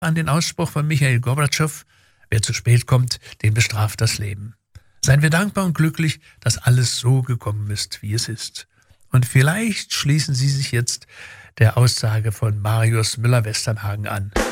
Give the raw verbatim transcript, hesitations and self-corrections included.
an den Ausspruch von Michail Gorbatschow: Wer zu spät kommt, den bestraft das Leben. Seien wir dankbar und glücklich, dass alles so gekommen ist, wie es ist. Und vielleicht schließen Sie sich jetzt der Aussage von Marius Müller-Westernhagen an.